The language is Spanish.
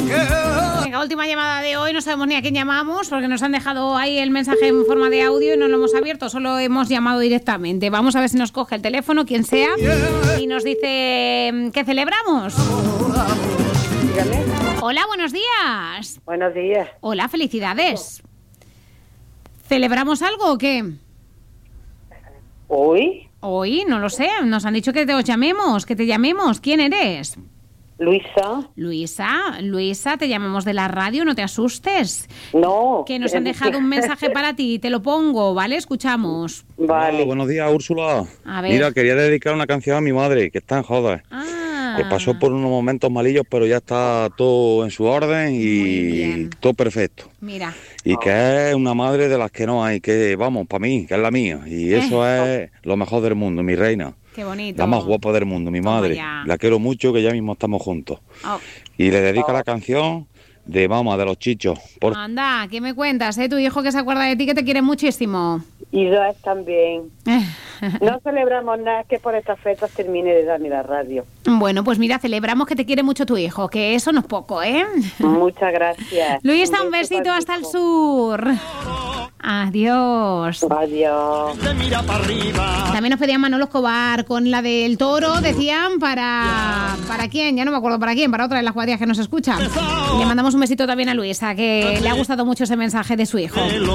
Venga, última llamada de hoy. No sabemos ni a quién llamamos porque nos han dejado ahí el mensaje en forma de audio y no lo hemos abierto, solo hemos llamado directamente. Vamos a ver si nos coge el teléfono, quien sea, y nos dice que celebramos. Dígame. Hola, buenos días. Buenos días. Hola, felicidades. ¿Celebramos algo o qué? ¿Hoy? Hoy, no lo sé. Nos han dicho que te llamemos, que te llamemos. ¿Quién eres? Luisa. Luisa, te llamamos de la radio, no te asustes. No. Que nos han dejado un mensaje para ti, te lo pongo, ¿vale? Escuchamos. Vale. Hola, buenos días, Úrsula. A ver. Mira, quería dedicar una canción a mi madre, que está en jodas. Que pasó por unos momentos malillos, pero ya está todo en su orden y todo perfecto. Mira. Y que es una madre de las que no hay, que vamos, para mí, que es la mía. Y eso es lo mejor del mundo, mi reina. Qué bonito. La más guapa del mundo, mi madre. La quiero mucho, que ya mismo estamos juntos. Oh. Y le dedico la canción de Mamá, de los Chichos. Anda, ¿qué me cuentas, Tu hijo que se acuerda de ti, que te quiere muchísimo. Y yo también. No celebramos nada que por estas fechas termine de darme la radio. Bueno, pues mira, celebramos que te quiere mucho tu hijo, que eso no es poco, ¿eh? Muchas gracias. Luisa, un besito hasta el sur. Adiós. Adiós. También nos pedían Manolo Escobar con la del toro, decían, ¿para quién? Ya no me acuerdo para quién, para otra de las cuadrillas que nos escucha. Y le mandamos un besito también a Luisa, que le ha gustado mucho ese mensaje de su hijo.